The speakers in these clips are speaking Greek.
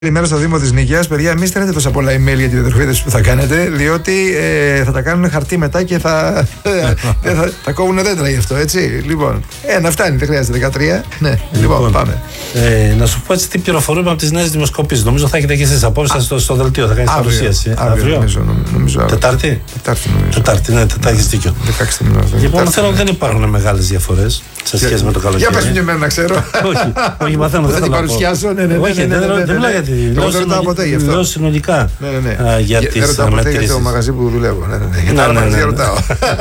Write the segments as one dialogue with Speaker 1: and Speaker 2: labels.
Speaker 1: Ημέρα στο Δήμο της Νίκαιας, παιδιά, μην στέλνετε τόσα πολλά email για τη διατροφή που θα κάνετε, διότι θα τα κάνουν χαρτί μετά και θα κόβουν δέντρα γι' αυτό, έτσι. Λοιπόν, να φτάνει, δεν χρειάζεται 13. Ναι, λοιπόν, πάμε.
Speaker 2: Να σου πω έτσι τι πληροφορούμε από τις νέες δημοσκοπήσεις. Νομίζω θα έχετε και εσείς απόψεις στο δελτίο, θα κάνεις παρουσίαση.
Speaker 1: Αύριο. Νομίζω.
Speaker 2: Τετάρτη.
Speaker 1: Τετάρτη,
Speaker 2: ναι, Τετάρτη έχεις δίκιο.
Speaker 1: 16 μηνών.
Speaker 2: Λοιπόν, θέλω ότι δεν υπάρχουν μεγάλες διαφορές σε σχέση με το καλοκαίρι.
Speaker 1: Για πες μια μέρα να ξέρω.
Speaker 2: Όχι, μαθαίνω.
Speaker 1: Θα την παρουσιάσω,
Speaker 2: Όχι, δεν μιλάω για τη. Λέω συνολικά για τις μετρήσεις.
Speaker 1: Για το μαγαζί που δουλεύω. Ναι, ρωτάω.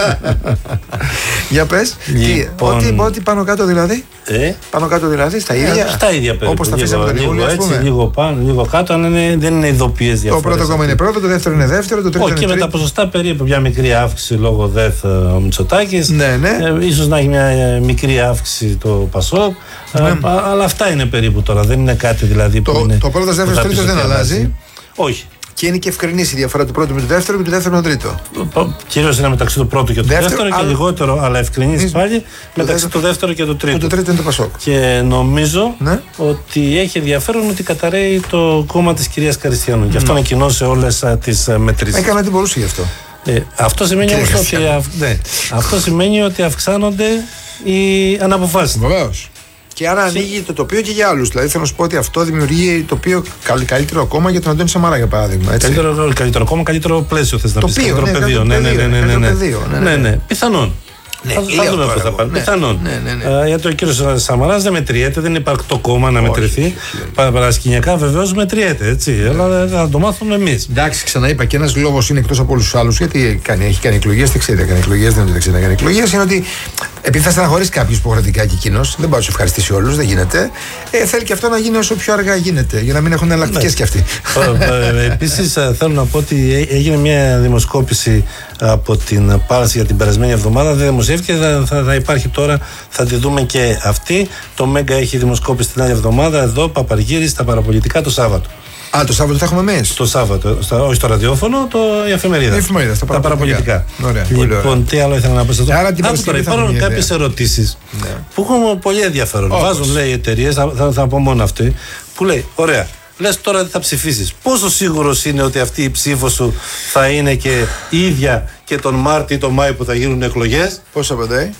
Speaker 1: Για πες, ό,τι πάνω κάτω δηλαδή. Πάνω κάτω δηλαδή, στα ίδια.
Speaker 2: Στα ίδια περίπου.
Speaker 1: Όπως τα αφήσαμε τον Ιούλιο, ας πούμε.
Speaker 2: Λίγο πάνω, λίγο κάτω, αν δεν είναι ειδοποιές διαφορές.
Speaker 1: Το πρώτο κόμμα είναι πρώτο, το δεύτερο είναι δεύτερο, το τρίτο είναι τρίτο.
Speaker 2: Και με τα ποσοστά περίπου μια μικρή αύξηση λόγω ΔΕΘ ο Μητσοτάκης.
Speaker 1: Ναι.
Speaker 2: Ίσως να έχει μια μικρή αύξηση το ΠΑΣΟΚ. Αλλά αυτά είναι περίπου τώρα. Δεν είναι κάτι δηλαδή που είναι.
Speaker 1: Το πρώτο, δεύτερο, τρίτο δεν αλλάζει.
Speaker 2: Όχι.
Speaker 1: Και είναι και ευκρινής η διαφορά του πρώτου με του δεύτερου και του δεύτερου με τον τρίτο.
Speaker 2: Κυρίως είναι μεταξύ του πρώτου και του δεύτερου και λιγότερο, αλλά ευκρινής πάλι μεταξύ του δεύτερου και του τρίτου.
Speaker 1: Το τρίτο είναι το ΠΑΣΟΚ.
Speaker 2: Και νομίζω ότι έχει ενδιαφέρον ότι καταραίει το κόμμα της κυρίας Καριστιανού. Και αυτό είναι κοινό σε όλες τις μετρήσεις.
Speaker 1: Έκανε ό,τι μπορούσε γι' αυτό.
Speaker 2: Αυτό σημαίνει όμως αυτό σημαίνει ότι αυξάνονται οι αναποφάσεις.
Speaker 1: Βεβαίως. Και άρα ανοίγει το τοπίο και για άλλους. Δηλαδή θέλω να σου πω ότι αυτό δημιουργεί τοπίο καλύτερο ακόμα για τον Αντώνη Σαμαρά, για παράδειγμα.
Speaker 2: Καλύτερο ακόμα, καλύτερο πλαίσιο θες να πεις. Καλύτερο πεδίο. Ναι. Πιθανόν. Θα δούμε πού θα πάνε. Πιθανόν. Γιατί ο κύριος Σαμαράς δεν μετριέται, δεν υπάρχει το κόμμα να μετρηθεί. Παρασκηνιακά βεβαίως μετριέται, έτσι. Αλλά θα το μάθουμε εμείς.
Speaker 1: Εντάξει, ξαναείπα και ένας λόγος είναι εκτός από όλους τους άλλους, γιατί έχει κάνει εκλογές, δεν ξέρει να κάνει εκλογές, δεν ξέρει να κάνει εκλογές. Είναι ότι επειδή θα στεναχωρήσει κάποιους υποχρεωτικά και εκείνος, δεν μπορεί να του ευχαριστήσει όλους, δεν γίνεται. Θέλει και αυτό να γίνει όσο πιο αργά γίνεται, για να μην έχουν εναλλακτικές κι αυτοί.
Speaker 2: Επίσης, θέλω να πω ότι έγινε μια δημοσκόπηση από την Πάλαση για την περασμένη εβδομάδα. Δεν δημοσιεύτηκε, θα υπάρχει τώρα, θα τη δούμε και αυτή. Το Μέγκα έχει δημοσκόπηση την άλλη εβδομάδα, εδώ, Παπαργύρης, στα παραπολιτικά το Σάββατο.
Speaker 1: Το Σάββατο θα έχουμε εμείς.
Speaker 2: Το Σάββατο, όχι στο ραδιόφωνο, η εφημερίδα. Τα παραπολιτικά.
Speaker 1: Ωραία,
Speaker 2: λοιπόν, τι άλλο ήθελα να πω σε αυτό. Υπάρχουν κάποιες ερωτήσεις που έχουν πολύ ενδιαφέρον. Βάζουν, λέει, οι εταιρείες, θα πω μόνο αυτή, που λέει, ωραία. Λες τώρα τι θα ψηφίσεις. Πόσο σίγουρος είναι ότι αυτή η ψήφος σου θα είναι και ίδια και τον Μάρτιο ή τον Μάιο που θα γίνουν εκλογές.
Speaker 1: Πόσο απαντάει.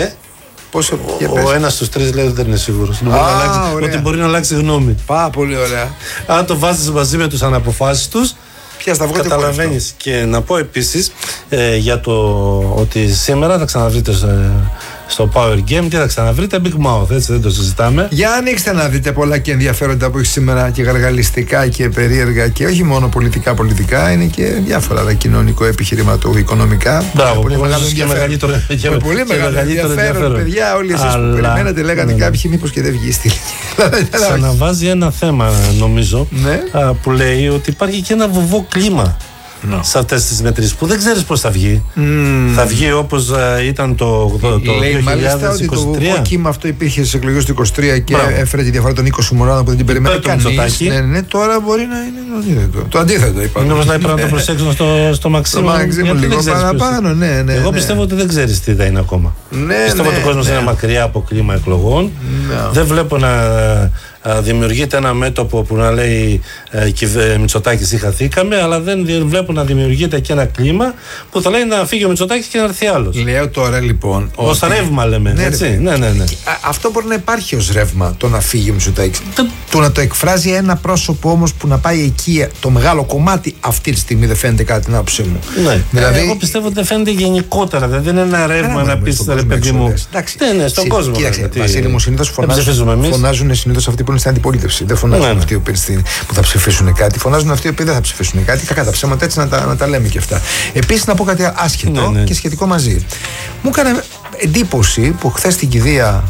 Speaker 2: Ο ένας στους τρεις λέει ότι δεν είναι σίγουρος. Ότι μπορεί να αλλάξει γνώμη.
Speaker 1: Πολύ ωραία.
Speaker 2: Αν το βάζεις μαζί με τους αναποφάσεις τους, καταλαβαίνεις. Και να πω επίσης για το ότι σήμερα θα ξαναβρείτε στο Power Game, τι θα ξαναβρείτε, Big Mouth, έτσι δεν το συζητάμε.
Speaker 1: Για ανοίξτε να δείτε πολλά και ενδιαφέροντα που έχει σήμερα και γαργαλιστικά και περίεργα και όχι μόνο πολιτικά, είναι και διάφορα άλλα κοινωνικο-επιχειρηματο-οικονομικά.
Speaker 2: Μπράβο,
Speaker 1: πολύ μεγάλο ενδιαφέρον. Πολύ μεγάλο ενδιαφέρον, παιδιά, όλοι εσείς που περιμένατε, λέγατε κάποιοι μήπως και δεν βγει στη λύση.
Speaker 2: Ξαναβάζει ένα θέμα, νομίζω, που λέει ότι υπάρχει και ένα βοβό κλίμα. Σε αυτές τις μετρήσεις που δεν ξέρεις πώς θα βγει. Θα βγει όπως ήταν το 2023.
Speaker 1: Λέει μάλιστα ότι το βουβό κύμα αυτό υπήρχε στις εκλογές του 23 και έφερε τη διαφορά των 20 μονάδων που δεν την περιμένει κανείς. Ναι, τώρα μπορεί να είναι το αντίθετο.
Speaker 2: Μήπως να πρέπει να το προσέξουμε στο Μαξίμου.
Speaker 1: Λίγο παραπάνω, ναι.
Speaker 2: Εγώ πιστεύω ότι δεν ξέρεις τι θα είναι ακόμα. Πιστεύω ότι ο κόσμος είναι μακριά από κλίμα εκλογών. Δεν βλέπω να δημιουργείται ένα μέτωπο που να λέει Μητσοτάκης ή χαθήκαμε, αλλά δεν βλέπω να δημιουργείται και ένα κλίμα που θα λέει να φύγει ο Μητσοτάκης και να έρθει άλλος.
Speaker 1: Λέω τώρα λοιπόν.
Speaker 2: Ως ρεύμα λέμε. Έτσι. Ναι.
Speaker 1: Αυτό μπορεί να υπάρχει ως ρεύμα, το να φύγει ο Μητσοτάκης. Το να το εκφράζει ένα πρόσωπο όμως που να πάει εκεί, το μεγάλο κομμάτι αυτή τη στιγμή δεν φαίνεται κάτι την άποψή μου.
Speaker 2: Δηλαδή, εγώ πιστεύω ότι δεν φαίνεται γενικότερα. Δεν είναι ένα ρεύμα να πει ρε παιδί μου. Ναι, στον κόσμο.
Speaker 1: Βασίλη μου, συνήθως φωνάζουν συνήθως αυτοί που είναι στην αντιπολίτευση. Δεν φωνάζουν αυτοί που θα ψηφίσουν κάτι. Φωνάζουν αυτοί που δεν θα ψηφίσουν κάτι. Κακά τα ψέματα, έτσι να τα λέμε και αυτά. Επίσης, να πω κάτι άσχετο και σχετικό μαζί. Μου έκανε εντύπωση που χθες στην κηδεία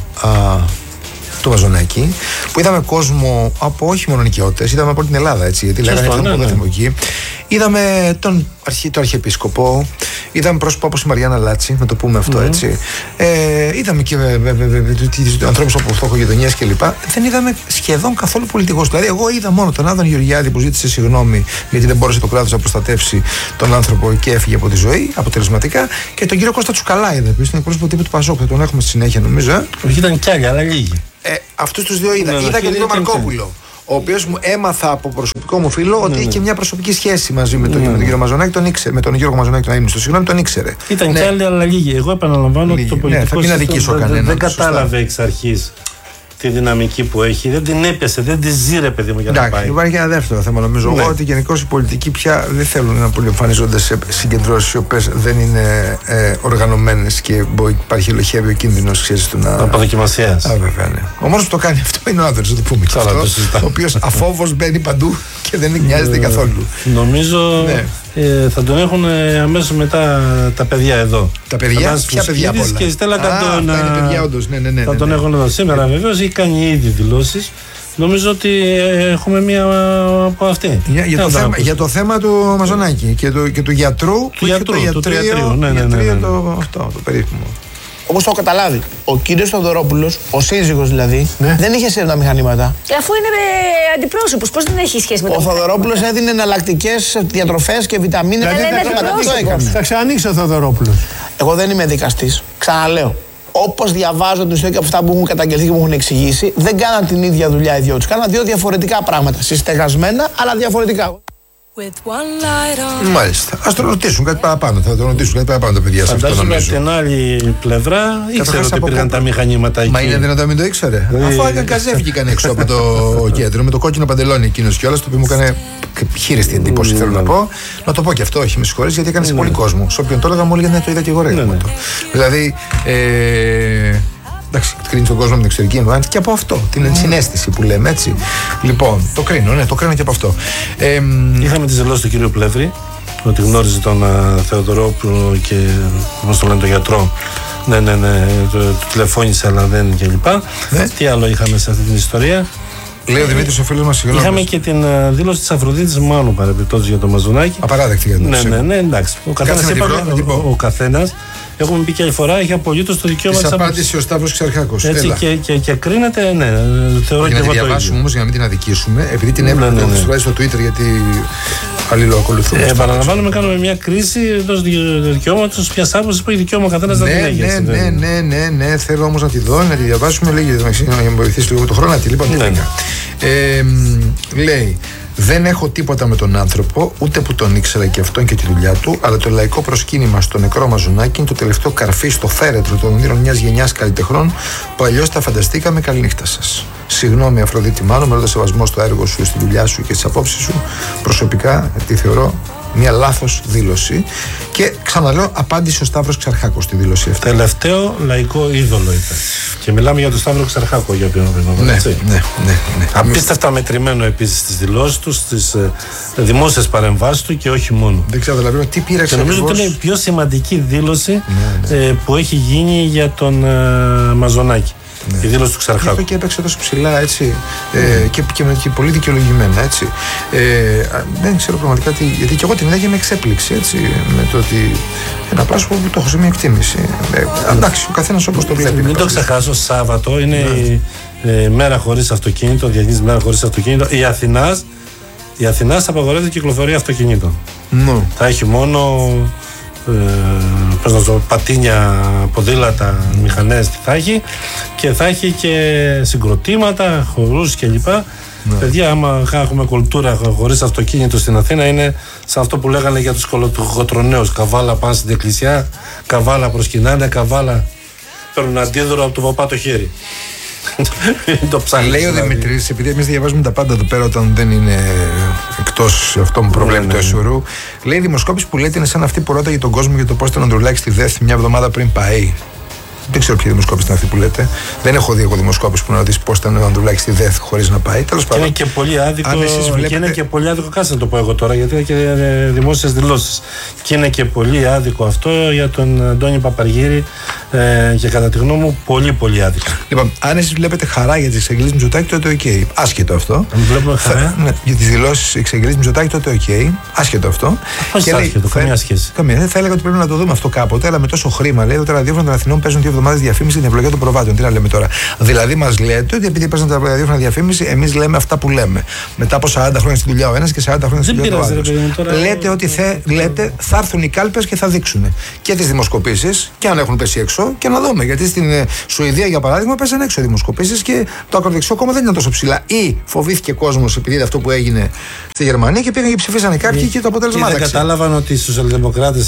Speaker 1: του Μαζονάκη, που είδαμε κόσμο από όχι μόνο νοικιώτες, είδαμε από την Ελλάδα, έτσι, γιατί λέγανε από εκεί. Είδαμε τον Αρχιεπίσκοπο, είδαμε πρόσωπα όπως η Μαριάννα Λάτση, να το πούμε αυτό έτσι. Είδαμε και ανθρώπους από φτωχογειτονιές κλπ. Δεν είδαμε σχεδόν καθόλου πολιτικούς. Δηλαδή, εγώ είδα μόνο τον Άδων Γεωργιάδη που ζήτησε συγγνώμη γιατί δεν μπόρεσε το κράτος να προστατεύσει τον άνθρωπο και έφυγε από τη ζωή αποτελεσματικά. Και τον κύριο Κώστα Τσουκαλάιδε, που είναι εκπρόσωπο τύπου του Πασόκ, θα τον έχουμε στη συνέχεια νομίζω.
Speaker 2: Ήταν κι άλλοι, αλλά λίγοι.
Speaker 1: Αυτούς τους δύο είδα. Είδα και τον κύριο Μαρκόπουλο. ο οποίος μου έμαθα από προσωπικό μου φίλο ότι είχε μια προσωπική σχέση μαζί με τον κύριο Μαζονάκη, τον ήξερε. Με τον Γιώργο Μαζονάκη, τον Αείμνηστο, συγγνώμη, τον ήξερε.
Speaker 2: Ήταν και άλλοι, αλλά λίγοι. Εγώ επαναλαμβάνω ότι το πολιτικό σύστημα δεν κατάλαβε εξ αρχής τη δυναμική που έχει, δεν την έπιασε, δεν τη ζήρε, παιδί μου, για να πάει.
Speaker 1: Υπάρχει και ένα δεύτερο θέμα, νομίζω εγώ, ότι γενικώς οι πολιτικοί πια δεν θέλουν να πολυεμφανίζονται σε συγκεντρώσεις οι οποίες δεν είναι οργανωμένες και υπάρχει ελοχεύει ο κίνδυνος, ξέρεις, του να.
Speaker 2: Αποδοκιμασίας.
Speaker 1: Βέβαια, ναι. Ο μόνος που το κάνει αυτό είναι ο Άδωνης, να το πούμε και αυτό. Ο οποίος αφόβος μπαίνει παντού και δεν νοιάζεται καθόλου.
Speaker 2: Νομίζω θα τον έχουν αμέσως μετά τα παιδιά εδώ.
Speaker 1: Τα παιδιά, ποια παιδιά από όλα?
Speaker 2: Και η Στέλλα Καντώνα.
Speaker 1: Είναι παιδιά, όντως, ναι.
Speaker 2: Θα τον έχουν εδώ σήμερα, βεβαίως. Έχει κάνει ήδη δηλώσεις. Νομίζω ότι έχουμε μία από αυτή.
Speaker 1: Για το θέμα του Μαζονάκη και του γιατρού που είχε το ιατρείο, το περίφημο.
Speaker 3: Όπως το έχω καταλάβει, ο κύριος Θοδωρόπουλος, ο σύζυγος δηλαδή, δεν είχε σέρνα μηχανήματα.
Speaker 4: Αφού είναι αντιπρόσωπος, πώς δεν έχει σχέση με το.
Speaker 3: Ο Θοδωρόπουλος έδινε εναλλακτικές διατροφές και βιταμίνες.
Speaker 1: Θα ξανανοίξει ο Θοδωρόπουλος.
Speaker 3: Εγώ δεν είμαι δικαστής. Ξαναλέω. Όπως διαβάζω την ιστορία και από αυτά που έχουν καταγγελθεί και μου έχουν εξηγήσει, δεν κάναν την ίδια δουλειά οι δυο τους. Κάναν δύο διαφορετικά πράγματα. Συστεγασμένα, αλλά διαφορετικά.
Speaker 1: Μάλιστα. Ας το ρωτήσουν κάτι παραπάνω. Θα το ρωτήσουν κάτι παραπάνω τα παιδιά σε αυτό, νομίζω.
Speaker 2: Από την άλλη πλευρά ήξερε ότι υπήρχαν τα μηχανήματα εκεί.
Speaker 1: Μα είναι δυνατόν να μην το ήξερε? Αφού καζεύτηκαν έξω από το κέντρο με το κόκκινο παντελόνι εκείνος κιόλας, το οποίο μου έκανε χείριστη εντύπωση, θέλω να πω. Να το πω και αυτό, όχι με συγχωρείς, γιατί έκανε σε πολύ κόσμο. Σε όποιον το έλεγα μου έλεγε ναι, το είδα και εγώ ρε. Δηλαδή. Εντάξει, κρίνει τον κόσμο με την εξωτερική εμφάνιση και από αυτό, την ενσυναίσθηση που λέμε, έτσι. Λοιπόν, το κρίνω και από αυτό.
Speaker 2: Είχαμε τις δηλώσεις του κύριου Πλεύρη, ότι γνώριζε τον Θεοδωρόπουλο και όπως το λένε τον γιατρό. Ναι, του τηλεφώνησε, αλλά δεν κλπ. Τι άλλο είχαμε σε αυτή την ιστορία?
Speaker 1: Λέει ο Δημήτρης ο φίλος μας, συγγνώμη.
Speaker 2: Είχαμε και την δήλωση της Αφροδίτης Μάνου παρεμπιπτόντως για τον Μαζονάκη.
Speaker 1: Απαράδεκτη για την
Speaker 2: Ναι, εντάξει. Ο καθένας. Έχουμε πει και άλλη φορά, έχει απολύτως το δικαίωμα της
Speaker 1: απάντησης. Απάντησε ο Σταύρος Ξαρχάκος.
Speaker 2: Έτσι και κρίνεται, θεωρώ και εγώ το ίδιο.
Speaker 1: Για να τη διαβάσουμε όμως, για να μην την αδικήσουμε, επειδή την έβλεπε στο Twitter, γιατί αλληλοακολουθούμε.
Speaker 2: Επαναλαμβάνουμε, κάνουμε μια κρίση εντός δικαιώματος μιας άποψης που έχει δικαίωμα ο καθένας να την έχει.
Speaker 1: Ναι, θέλω όμως να τη δω, να τη διαβάσουμε. Λέγει να με βοηθήσει λίγο με το χρόνο. Λοιπόν, λέει. Δεν έχω τίποτα με τον άνθρωπο, ούτε που τον ήξερα και αυτόν και τη δουλειά του, αλλά το λαϊκό προσκύνημα στο νεκρό Μαζονάκη είναι το τελευταίο καρφί στο φέρετρο των ονείρων μιας γενιάς καλλιτεχνών που αλλιώς τα φανταστήκαμε. Καληνύχτα σας. Συγγνώμη, Αφροδίτη Μάνο, με όλο το σεβασμό στο έργο σου, στη δουλειά σου και στις απόψεις σου. Προσωπικά τη θεωρώ μια λάθος δήλωση. Και ξαναλέω, απάντησε ο Σταύρος Ξαρχάκος στη δήλωση αυτή.
Speaker 2: Τελευταίο λαϊκό είδωλο είπε. Και μιλάμε για τον Σταύρο Ξαρχάκο, για ποιον
Speaker 1: ναι.
Speaker 2: Απίστευτα μετρημένο επίσης στις δηλώσεις του, στις δημόσιες παρεμβάσεις του και όχι μόνο.
Speaker 1: Δεν ξέρω, δηλαδή, τι πήρε.
Speaker 2: Και νομίζω ότι είναι η πιο σημαντική δήλωση που έχει γίνει για τον Μαζονάκη. Ναι. Η δήλωση του Ξαρχάκου.
Speaker 1: Και έπαιξε τόσο ψηλά, έτσι, και πολύ δικαιολογημένα, έτσι. Δεν ξέρω πραγματικά τι, γιατί και εγώ την είδα και με εξέπληξη, έτσι, με το ότι ένα πρόσωπο που το έχω σε μια εκτίμηση. Εντάξει, ο καθένας όπως το βλέπει.
Speaker 2: Μην το ξεχάσω, Σάββατο είναι η μέρα χωρίς αυτοκίνητο, διεθνής μέρα χωρίς αυτοκίνητο. Η Αθηνάς απαγορεύεται κυκλοφορία αυτοκινήτων. Θα έχει μόνο πατίνια, ποδήλατα, μηχανές, τι θα έχει, και θα έχει και συγκροτήματα, χορούς κλπ. Παιδιά, άμα έχουμε κουλτούρα χωρίς αυτοκίνητο στην Αθήνα, είναι σαν αυτό που λέγανε για τους κολοτρονέους. Καβάλα πάνε στην εκκλησιά, καβάλα προσκυνάνε, καβάλα παίρνουν αντίδωρο από το παπά το χέρι. Το ψάχνει.
Speaker 1: Λέει ο Δημητρής, επειδή εμείς διαβάζουμε τα πάντα εδώ πέρα όταν δεν είναι εκτός αυτό που προβλέπει το ΕΣΟΡΟΥ, λέει δημοσκόπηση που λέτε είναι σαν αυτή που ρώταγε τον κόσμο για το πώς τον Ανδρουλάκη στη ΔΕΘ μια εβδομάδα πριν πάει. Δεν ξέρω ποια δημοσκόπηση είναι αυτή που λέτε. Δεν έχω δει εγώ δημοσκόπηση που να ρωτήσει πώς ήταν ο Ανδρουλάκης στη ΔΕΘ χωρίς να πάει. Τέλος πάντων.
Speaker 2: Είναι και πολύ άδικο. Και είναι και πολύ άδικο, κάτσε να το πω εγώ τώρα, γιατί είναι και δημόσιες δηλώσεις. Και είναι και πολύ άδικο αυτό για τον Αντώνη Παπαργύρη και κατά τη γνώμη μου πολύ πολύ άδικο.
Speaker 1: Λοιπόν, αν εσείς βλέπετε χαρά για τις εξαγγελίες Μητσοτάκη, τότε οκ. Άσχετο αυτό.
Speaker 2: Αν βλέπουμε χαρά.
Speaker 1: Για τις δηλώσεις εξαγγελίες Μητσοτάκη, τότε οκ. Άσχετο αυτό.
Speaker 2: Άσχετο, καμία σχέση.
Speaker 1: Θα έλεγα ότι πρέπει να το δούμε αυτό κάποτε, αλλά με τόσο χρήμα, λέει, ότι τα ραδιόφωνα των Αθηνών παίζουν 2 εβδομάδες διαφήμιση την ευλογία των προβάτων. Τι να λέμε τώρα. Δηλαδή, μας λέτε ότι επειδή παίζουν τα ραδιόφωνα διαφήμιση, εμείς λέμε αυτά που λέμε. Μετά από 40 χρόνια στη δουλειά ο ένας και 40 χρόνια στη δουλειά ο άλλος. Λέτε ότι θα έρθουν οι κάλπες και θα δείξουν και τις δημοσκοπήσεις και αν έχουν πέσει έξω και να δούμε. Γιατί στην Σουηδία, για παράδειγμα, πέσαν έξω οι δημοσκοπήσεις και το ακροδεξιό κόμμα δεν ήταν τόσο ψηλά. Ή φοβήθηκε κόσμος επειδή αυτό που έγινε στη Γερμανία και πήγαν και ψηφίσανε κάποιοι και το αποτέλεσμα
Speaker 2: δεν κατάλαβαν ότι οι σοσιαλδημοκράτες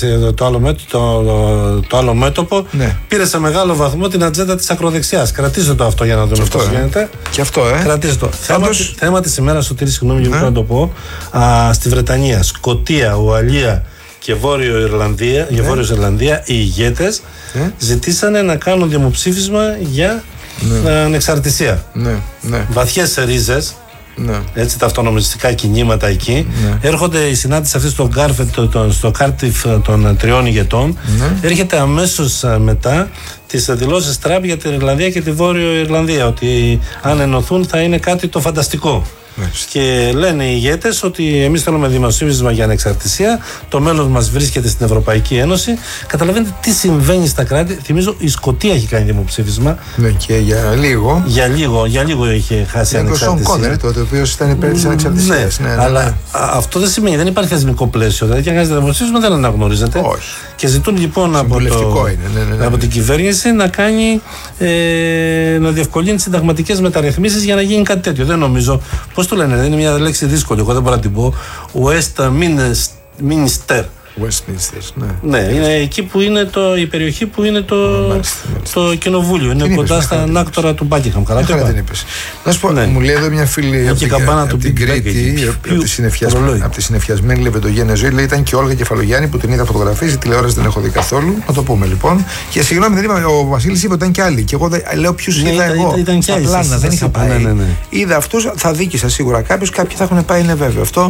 Speaker 2: το άλλο μέτωπο πήρε σε μεγάλο βαθμό την ατζέντα της ακροδεξιάς. Κρατήστε το αυτό για να δούμε πώς γίνεται.
Speaker 1: Και αυτό,
Speaker 2: Κρατήστε το. Θέμα της ημέρας, Σωτήρη, συγγνώμη για να το πω. Στη Βρετανία, Σκωτία, Ουαλία και Βόρειο Ιρλανδία, οι ηγέτες ζητήσανε να κάνουν δημοψήφισμα για ανεξαρτησία. Βαθιές ρίζες. Έτσι, τα αυτονομιστικά κινήματα εκεί. Έρχονται οι συνάντησεις αυτές στο Κάρτιφ των 3 ηγετών. Έρχεται αμέσως μετά τις δηλώσεις Τραμπ για την Ιρλανδία και τη Βόρειο Ιρλανδία, ότι αν ενωθούν θα είναι κάτι το φανταστικό. Και λένε οι ηγέτες ότι εμείς θέλουμε δημοψήφισμα για ανεξαρτησία, το μέλλον μας βρίσκεται στην Ευρωπαϊκή Ένωση. Καταλαβαίνετε τι συμβαίνει στα κράτη. Θυμίζω η Σκωτία έχει κάνει δημοψήφισμα.
Speaker 1: Ναι, και για λίγο.
Speaker 2: Για λίγο είχε χάσει ανεξαρτησία.
Speaker 1: Ο Σον Κόνερ, τότε, ο οποίος ήταν υπέρ της ανεξαρτησίας.
Speaker 2: Ναι, αλλά αυτό δεν σημαίνει, δεν υπάρχει θεσμικό πλαίσιο. Δηλαδή, και αν κάνετε δημοψήφισμα δεν αναγνωρίζετε.
Speaker 1: Όχι.
Speaker 2: Και ζητούν λοιπόν από την κυβέρνηση να κάνει, να διευκολύνει συνταγματικές μεταρρυθμίσεις για να γίνει κάτι τέτοιο. Δεν νομίζω. Πώς το λένε, δεν είναι μια λέξη δύσκολη. Εγώ δεν μπορώ να την πω. Westminster. Ναι, είναι εκεί που είναι η περιοχή που είναι το κοινοβούλιο. Είναι κοντά στα ανάκτορα του Μπάκιγχαμ. Καλά
Speaker 1: την είπες. Να σου πω, μου λέει εδώ μια φίλη από την Κρήτη, από τη συνεφιασμένη λεβεντογένεια ζωή, λέει ήταν και η Όλγα Κεφαλογιάννη που την είδα φωτογραφίζει, τηλεόραση δεν έχω δει καθόλου. Να το πούμε λοιπόν. Και συγγνώμη, δεν είπαμε, ο Βασίλης είπε ότι ήταν και άλλοι. Και εγώ λέω ποιους είδα εγώ. Στα πλάνα, δεν είχα πάει. Είδα αυτούς, θα δίκησα σίγουρα κάποιους, κάποιοι θα έχουν πάει, είναι βέβαιο αυτό.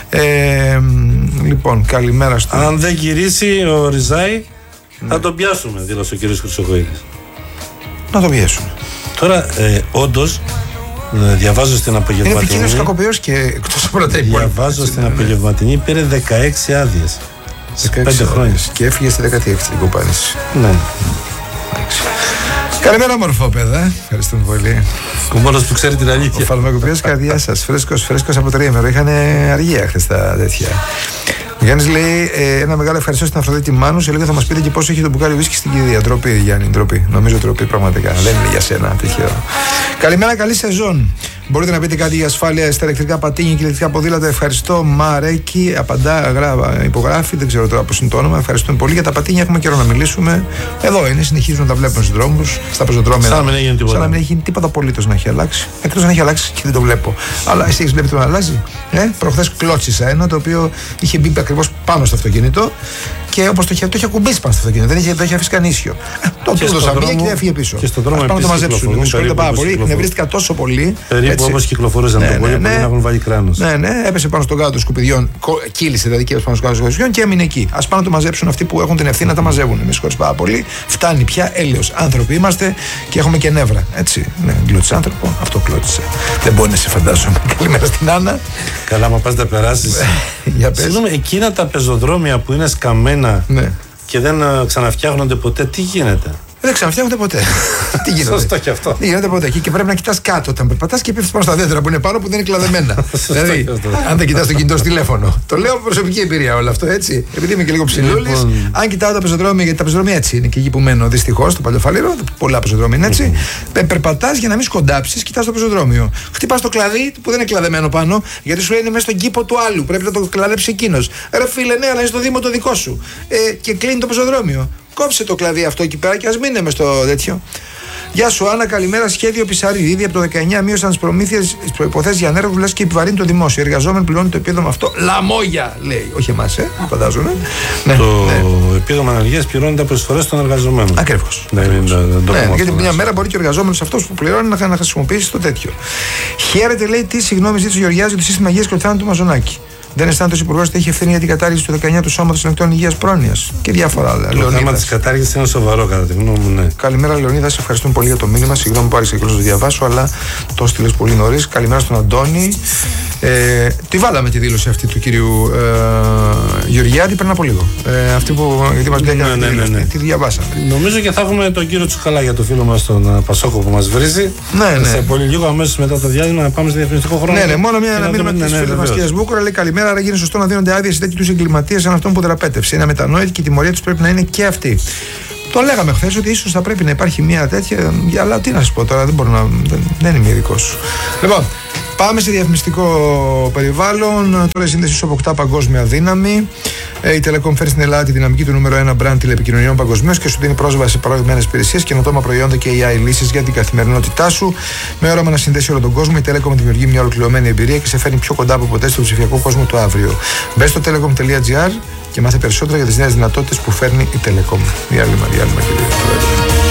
Speaker 1: Λοιπόν, καλημέρα.
Speaker 2: Αν δεν γυρίσει ο Ριζάη, θα τον πιάσουμε, δήλωσε ο κ. Χρυσοκοίδης.
Speaker 1: Να τον πιέσουμε.
Speaker 2: Τώρα, όντως, διαβάζω στην απογευματινή.
Speaker 1: Είναι επικίνδυνος κακοποιός και εκτός από όλα τα υπόλοιπα.
Speaker 2: Διαβάζω στην απογευματινή, πήρε 16 άδειες. Σε 5 χρόνια.
Speaker 1: Και έφυγε στη 16η την κοπάνηση.
Speaker 2: Ναι.
Speaker 1: Καλημέρα, μορφόπαιδα. Ευχαριστούμε πολύ.
Speaker 2: Ο μόνος που ξέρει την αλήθεια.
Speaker 1: Ο φαρμακοποιός καρδιάς σας. Φρέσκος από τριήμερο. Είχαν αργία χθες τα τέτοια. Ο Γιάννης λέει ένα μεγάλο ευχαριστώ στην Αφροδίτη Μάνου. Σε λίγο θα μας πείτε και πόσο έχει το μπουκάλι βίσκι στην κηδεία. Ντροπή, Γιάννη, ντροπή. Νομίζω ντροπή πραγματικά. Δεν είναι για σένα τυχαίο. Καλημέρα, καλή σεζόν. Μπορείτε να πείτε κάτι για ασφάλεια στα ηλεκτρικά πατίνια και ηλεκτρικά ποδήλατα. Ευχαριστώ, Μαρέκη. Απαντά, υπογράφει, δεν ξέρω τώρα πώς είναι το όνομα. Ευχαριστούμε πολύ για τα πατίνια. Έχουμε καιρό να μιλήσουμε. Εδώ είναι, συνεχίζουν να τα βλέπουμε στους δρόμους, στα πεζοδρόμια.
Speaker 2: Σαν να μην έγινε τίποτα.
Speaker 1: Σαν να μην έχει τίποτα απολύτως να έχει αλλάξει. Εκτός να έχει αλλάξει και δεν το βλέπω. Αλλά εσύ έχεις βλέπει το να αλλάζει. Προχθές κλώτσισα ένα το οποίο είχε μπει ακριβώς πάνω στο αυτοκίνητο. Και όπως το είχε ακουμπήσει πάνω στο αυτοκίνητο, δεν είχε αφήσει καν ίσιο. Το έδωσα μία και έφυγε πίσω.
Speaker 2: Και στον δρόμο
Speaker 1: να το μαζέψουν. Με συγχωρείτε πάρα πολύ. Εκνευρίστηκα τόσο πολύ.
Speaker 2: Περίπου όπως κυκλοφορούσαν τον πόλεμο, δεν έχουν βάλει κράνος.
Speaker 1: Ναι, έπεσε πάνω στον κάτω των σκουπιδιών. Κύλησε δηλαδή και πάνω στον κάτω των σκουπιδιών και έμεινε εκεί. Ας πάνε να το μαζέψουν αυτοί που έχουν την ευθύνη να τα μαζεύουν. Με συγχωρείτε πάρα πολύ. Φτάνει πια, έλεος. Άνθρωποι είμαστε και έχουμε και νεύρα. Έτσι. Ναι, κλώτησε άνθρωπο, αυτό κλώτησε. Δεν μπορεί να σε φαντάζομαι. Καλημέρα στην Άννα.
Speaker 2: Καλά, μα πας να περάσεις. Συγγνώμη, εκείνα τα πεζοδρόμια που είναι σκαμμένα και δεν ξαναφτιάχνονται ποτέ, τι γίνεται?
Speaker 1: Δεν ξαναφτιάχνονται ποτέ. Τι γίνεται?
Speaker 2: Σωστό και αυτό.
Speaker 1: Τι γίνεται ποτέ. Και πρέπει να κοιτάς κάτω όταν περπατάς και πέφτεις πάνω στα δέντρα που είναι πάνω που δεν είναι κλαδεμένα. Δηλαδή, αν δεν κοιτάς το κινητό στο τηλέφωνο. Το λέω από προσωπική εμπειρία όλο αυτό, έτσι. Επειδή είμαι και λίγο ψηλούλης, αν κοιτάω τα πεζοδρόμια, γιατί τα πεζοδρόμια έτσι είναι και εκεί που μένω δυστυχώς, το Παλαιοφάλιρο, πολλά πεζοδρόμια είναι έτσι. Περπατάς για να μην σκοντάψεις, κοιτάς το πεζοδρόμιο. Χτυπάς το κλαδί που δεν είναι κλαδεμένο πάνω, γιατί σου λέει είναι μέσα στον κήπο του άλλου. Πρέπει να το κλαδέψει εκείνος. Ρε φίλε, ναι, αλλά είναι στο Δήμο το δικό σου. Και κλείνει το πεζοδρόμιο. Κόψε το κλαδί αυτό εκεί πέρα και ας μείνει μες στο τέτοιο. Γεια σου, Άννα, καλημέρα. Σχέδιο Πισαρίδη. Ήδη από το 19 μείωσαν τις προμήθειες, τις προϋποθέσεις για ανέργους, λες και επιβαρύνει το δημόσιο. Οι εργαζόμενοι πληρώνουν το επίδομα αυτό. Λαμόγια, λέει. Όχι εμάς, φαντάζομαι.
Speaker 2: Το επίδομα ανεργίας πληρώνει τα προσφορές των εργαζομένων.
Speaker 1: Ακριβώς. Γιατί μια μέρα μπορεί και ο εργαζόμενος αυτός που πληρώνει να χρησιμοποιήσει το τέτοιο. Χαίρετε, λέει, τι συγγνώμη ζήτησε ο Γεωργιάδης για το σύστημα υγείας και το θάνατο του Μαζονάκη. Δεν αισθάνεται ο Υπουργός ότι έχει ευθύνη για την κατάργηση του 19 του Σώματος Ελεγκτών Υγείας Πρόνοιας και διάφορα άλλα.
Speaker 2: Το θέμα της κατάργησης είναι σοβαρό, κατά τη γνώμη μου, ναι.
Speaker 1: Καλημέρα, Λεωνίδα. Σε ευχαριστούμε πολύ για το μήνυμα. Συγγνώμη που άρχισα και να το διαβάσω, αλλά το στείλες πολύ νωρίς. Καλημέρα στον Αντώνη. Τη βάλαμε τη δήλωση αυτή του κύριου Γεωργιάδη πριν από λίγο. Αυτή που γιατί μας λέει ναι. Τη διαβάσαμε.
Speaker 2: Νομίζω και θα έχουμε τον κύριο Τσουκαλά για το φίλο μας τον Πασόκο που μας βρίζει.
Speaker 1: Ναι.
Speaker 2: Σε πολύ λίγο, αμέσως μετά το διάλειμμα, να πάμε σε διαφημιστικό χρόνο.
Speaker 1: Ναι, μόνο ένα μήνυμα της φίλης μας κυρίας Μπούκουρα λέει καλημέρα. Άρα γίνει σωστό να δίνονται άδειες σε τέτοιου τους εγκληματίες σαν αυτόν που δραπέτευσε. Είναι αμετανόητη και η τιμωρία τους πρέπει να είναι και αυτή. Το λέγαμε χθες ότι ίσως θα πρέπει να υπάρχει μια τέτοια. Αλλά τι να σας πω τώρα, δεν είμαι ειδικός. Λοιπόν, πάμε σε διαφημιστικό περιβάλλον. Τώρα η σύνδεση αποκτά παγκόσμια δύναμη. Η Telecom φέρει στην Ελλάδα τη δυναμική του νούμερο 1 brand τηλεπικοινωνιών παγκοσμίως και σου δίνει πρόσβαση σε προηγμένες υπηρεσίες, καινοτόμα προϊόντα και AI λύσεις για την καθημερινότητά σου. Με όραμα να συνδέσει όλο τον κόσμο, η Telecom δημιουργεί μια ολοκληρωμένη εμπειρία και σε φέρνει πιο κοντά από ποτέ στο ψηφιακό κόσμο του αύριο. Μπες στο telecom.gr και μάθε περισσότερα για τις νέες δυνατότητες που φέρνει η Telecom. Διάλειμμα κύριε Πρόεδρε.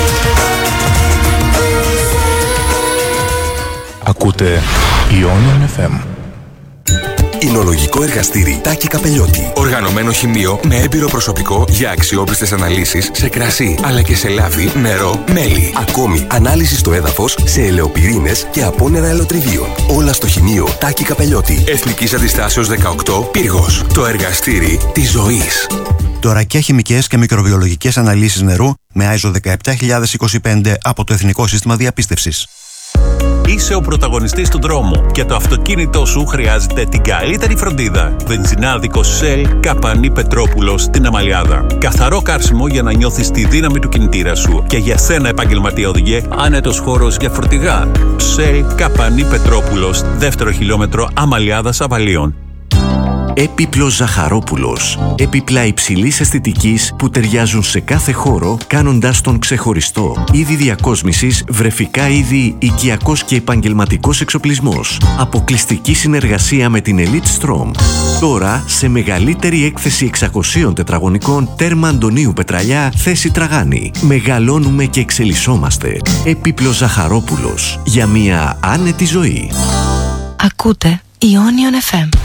Speaker 5: Ακούτε Ionian FM.
Speaker 6: Εινολογικό εργαστήρι Τάκη Καπελιώτη. Οργανωμένο χημείο με έμπειρο προσωπικό για αξιόπιστες αναλύσεις σε κρασί αλλά και σε λάδι, νερό, μέλι. Ακόμη ανάλυση στο έδαφος σε ελαιοπυρήνες και απόνερα ελαιοτριβίων. Όλα στο χημείο Τάκη Καπελιώτη. Εθνικής Αντιστάσεως 18 Πύργος. Το εργαστήρι της ζωής.
Speaker 7: Δωρακιά χημικές και μικροβιολογικές αναλύσεις νερού με ISO 17025 από το Εθνικό Σύστημα Διαπίστευσης.
Speaker 8: Είσαι ο πρωταγωνιστής του δρόμου και το αυτοκίνητό σου χρειάζεται την καλύτερη φροντίδα. Βενζινάδικο Shell Καπανή Πετρόπουλος στην Αμαλιάδα. Καθαρό καύσιμο για να νιώθεις τη δύναμη του κινητήρα σου. Και για σένα, επαγγελματία οδηγέ, άνετος χώρος για φορτηγά. Shell Καπανή Πετρόπουλος, 2ο χιλιόμετρο Αμαλιάδας Αβαλίων.
Speaker 9: Έπιπλος Ζαχαρόπουλος. Έπιπλα υψηλής αισθητικής που ταιριάζουν σε κάθε χώρο, κάνοντάς τον ξεχωριστό. Είδη διακόσμησης, βρεφικά είδη, οικιακός και επαγγελματικός εξοπλισμός. Αποκλειστική συνεργασία με την Elite Strom. Τώρα σε μεγαλύτερη έκθεση 600 τετραγωνικών τέρμα Αντωνίου Πετραλιά, θέση Τραγάνη. Μεγαλώνουμε και εξελισσόμαστε. Έπιπλος Ζαχαρόπουλος. Για μια άνετη ζωή.
Speaker 10: Ακούτε Ionian FM.